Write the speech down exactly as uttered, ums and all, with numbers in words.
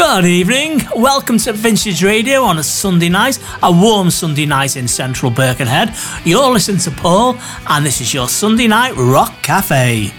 Good evening, welcome to Vintage Radio on a Sunday night, a warm Sunday night in central Birkenhead. You're listening to Paul, and this is your Sunday Night Rock Cafe.